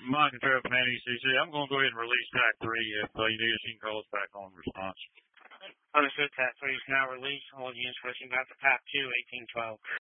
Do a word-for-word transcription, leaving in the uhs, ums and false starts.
Mike and Trevor from N E C C. I'm going to go ahead and release Tac three. If uh, you need us, you can call us back on response. Understood. Tac three is now released. All units rushing back to Tac two, eighteen twelve.